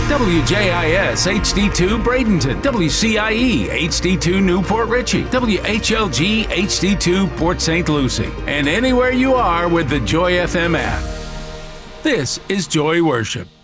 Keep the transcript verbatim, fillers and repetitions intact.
W J I S H D two Bradenton, W C I E H D two Newport Richey, W H L G H D two Port Saint Lucie, and anywhere you are with the Joy F M app. This is Joy Worship.